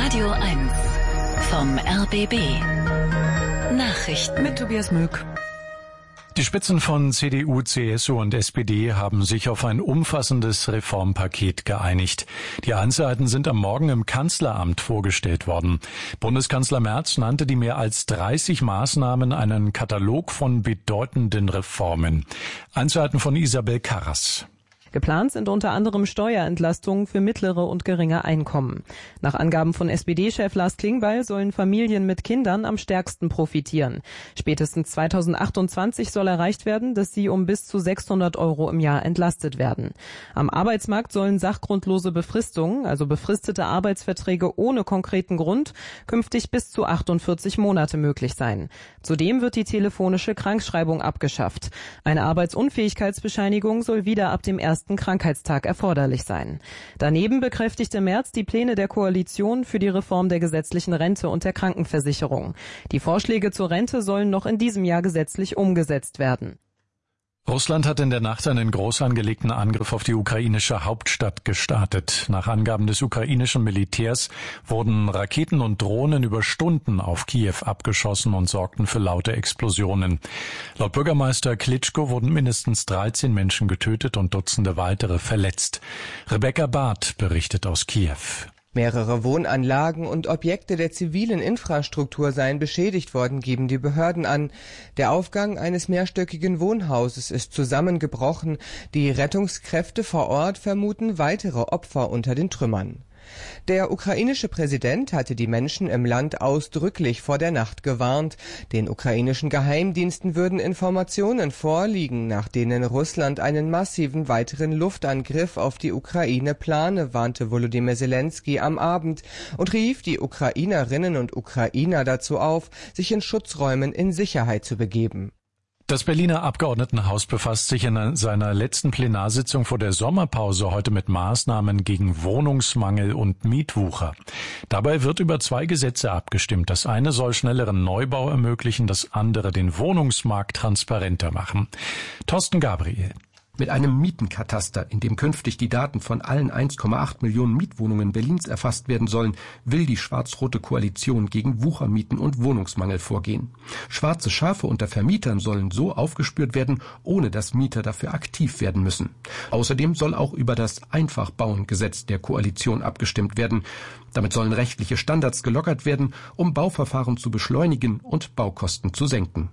Radio 1 vom RBB. Nachrichten mit Tobias Möck. Die Spitzen von CDU, CSU und SPD haben sich auf ein umfassendes Reformpaket geeinigt. Die Einzelheiten sind am Morgen im Kanzleramt vorgestellt worden. Bundeskanzler Merz nannte die mehr als 30 Maßnahmen einen Katalog von bedeutenden Reformen. Einzelheiten von Isabel Karras. Geplant sind unter anderem Steuerentlastungen für mittlere und geringe Einkommen. Nach Angaben von SPD-Chef Lars Klingbeil sollen Familien mit Kindern am stärksten profitieren. Spätestens 2028 soll erreicht werden, dass sie um bis zu 600 € im Jahr entlastet werden. Am Arbeitsmarkt sollen sachgrundlose Befristungen, also befristete Arbeitsverträge ohne konkreten Grund, künftig bis zu 48 Monate möglich sein. Zudem wird die telefonische Krankschreibung abgeschafft. Eine Arbeitsunfähigkeitsbescheinigung soll wieder ab dem ersten Krankheitstag erforderlich sein. Daneben bekräftigte Merz die Pläne der Koalition für die Reform der gesetzlichen Rente und der Krankenversicherung. Die Vorschläge zur Rente sollen noch in diesem Jahr gesetzlich umgesetzt werden. Russland hat in der Nacht einen groß angelegten Angriff auf die ukrainische Hauptstadt gestartet. Nach Angaben des ukrainischen Militärs wurden Raketen und Drohnen über Stunden auf Kiew abgeschossen und sorgten für laute Explosionen. Laut Bürgermeister Klitschko wurden mindestens 13 Menschen getötet und Dutzende weitere verletzt. Rebecca Barth berichtet aus Kiew. Mehrere Wohnanlagen und Objekte der zivilen Infrastruktur seien beschädigt worden, geben die Behörden an. Der Aufgang eines mehrstöckigen Wohnhauses ist zusammengebrochen. Die Rettungskräfte vor Ort vermuten weitere Opfer unter den Trümmern. Der ukrainische Präsident hatte die Menschen im Land ausdrücklich vor der Nacht gewarnt. Den ukrainischen Geheimdiensten würden Informationen vorliegen, nach denen Russland einen massiven weiteren Luftangriff auf die Ukraine plane, warnte Volodymyr Zelensky am Abend und rief die Ukrainerinnen und Ukrainer dazu auf, sich in Schutzräumen in Sicherheit zu begeben. Das Berliner Abgeordnetenhaus befasst sich in seiner letzten Plenarsitzung vor der Sommerpause heute mit Maßnahmen gegen Wohnungsmangel und Mietwucher. Dabei wird über 2 Gesetze abgestimmt. Das eine soll schnelleren Neubau ermöglichen, das andere den Wohnungsmarkt transparenter machen. Thorsten Gabriel. Mit einem Mietenkataster, in dem künftig die Daten von allen 1,8 Millionen Mietwohnungen Berlins erfasst werden sollen, will die schwarz-rote Koalition gegen Wuchermieten und Wohnungsmangel vorgehen. Schwarze Schafe unter Vermietern sollen so aufgespürt werden, ohne dass Mieter dafür aktiv werden müssen. Außerdem soll auch über das Einfachbauen-Gesetz der Koalition abgestimmt werden. Damit sollen rechtliche Standards gelockert werden, um Bauverfahren zu beschleunigen und Baukosten zu senken.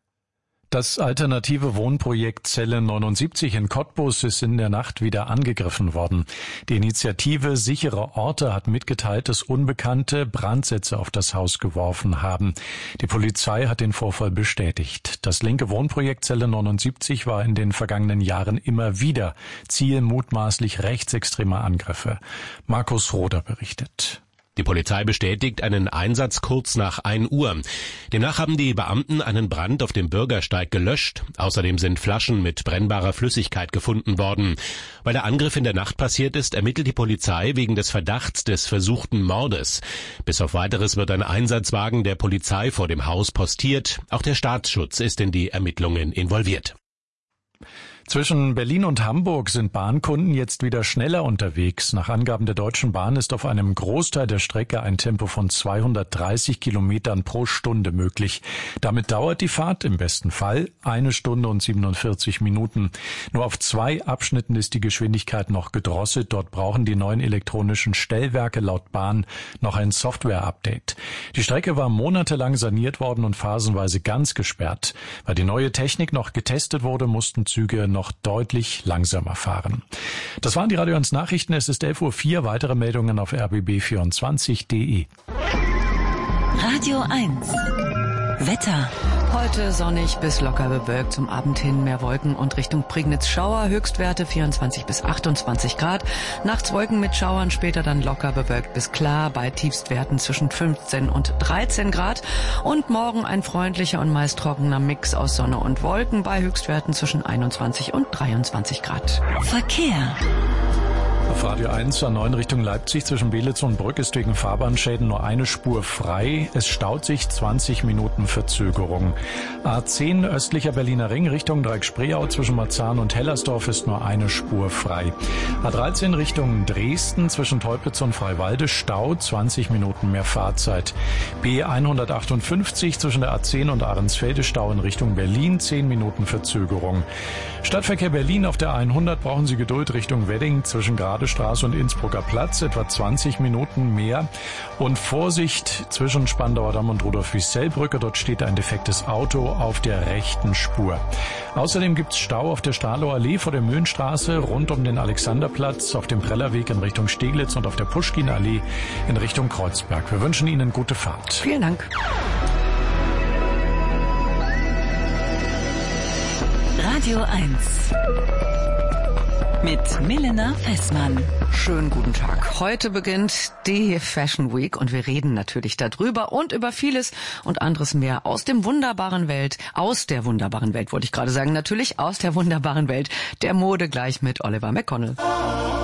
Das alternative Wohnprojekt Zelle 79 in Cottbus ist in der Nacht wieder angegriffen worden. Die Initiative Sichere Orte hat mitgeteilt, dass Unbekannte Brandsätze auf das Haus geworfen haben. Die Polizei hat den Vorfall bestätigt. Das linke Wohnprojekt Zelle 79 war in den vergangenen Jahren immer wieder Ziel mutmaßlich rechtsextremer Angriffe. Markus Roder berichtet. Die Polizei bestätigt einen Einsatz kurz nach 1 Uhr. Demnach haben die Beamten einen Brand auf dem Bürgersteig gelöscht. Außerdem sind Flaschen mit brennbarer Flüssigkeit gefunden worden. Weil der Angriff in der Nacht passiert ist, ermittelt die Polizei wegen des Verdachts des versuchten Mordes. Bis auf Weiteres wird ein Einsatzwagen der Polizei vor dem Haus postiert. Auch der Staatsschutz ist in die Ermittlungen involviert. Zwischen Berlin und Hamburg sind Bahnkunden jetzt wieder schneller unterwegs. Nach Angaben der Deutschen Bahn ist auf einem Großteil der Strecke ein Tempo von 230 Kilometern pro Stunde möglich. Damit dauert die Fahrt im besten Fall 1 Stunde und 47 Minuten. Nur auf 2 Abschnitten ist die Geschwindigkeit noch gedrosselt. Dort brauchen die neuen elektronischen Stellwerke laut Bahn noch ein Software-Update. Die Strecke war monatelang saniert worden und phasenweise ganz gesperrt. Weil die neue Technik noch getestet wurde, mussten Züge noch deutlich langsamer fahren. Das waren die Radio 1 Nachrichten. Es ist 11:04 Uhr. Weitere Meldungen auf rbb24.de. Radio 1 Wetter. Heute sonnig bis locker bewölkt, zum Abend hin mehr Wolken und Richtung Prignitz Schauer, Höchstwerte 24 bis 28 Grad. Nachts Wolken mit Schauern, später dann locker bewölkt bis klar, bei Tiefstwerten zwischen 15 und 13 Grad. Und morgen ein freundlicher und meist trockener Mix aus Sonne und Wolken bei Höchstwerten zwischen 21 und 23 Grad. Verkehr. Auf Radio 1 A9 Richtung Leipzig zwischen Belitz und Brück ist wegen Fahrbahnschäden nur eine Spur frei. Es staut sich 20 Minuten Verzögerung. A10 östlicher Berliner Ring Richtung Dreieck-Spreeau zwischen Marzahn und Hellersdorf ist nur eine Spur frei. A13 Richtung Dresden zwischen Teupitz und Freiwalde Stau, 20 Minuten mehr Fahrzeit. B158 zwischen der A10 und Ahrensfelde Stau in Richtung Berlin, 10 Minuten Verzögerung. Stadtverkehr Berlin auf der 100 brauchen Sie Geduld Richtung Wedding zwischen Gradestraße und Innsbrucker Platz, etwa 20 Minuten mehr. Und Vorsicht zwischen Spandauer Damm und Rudolf-Wiesel-Brücke, dort steht ein defektes Auto auf der rechten Spur. Außerdem gibt's Stau auf der Stahlower Allee vor der Möhnstraße, rund um den Alexanderplatz, auf dem Prellerweg in Richtung Steglitz und auf der Puschkin-Allee in Richtung Kreuzberg. Wir wünschen Ihnen gute Fahrt. Vielen Dank. Radio 1 mit Milena Fessmann. Schönen guten Tag. Heute beginnt die Fashion Week und wir reden natürlich darüber und über vieles und anderes mehr aus der wunderbaren Welt, wollte ich gerade sagen, natürlich aus der wunderbaren Welt der Mode, gleich mit Oliver McConnell.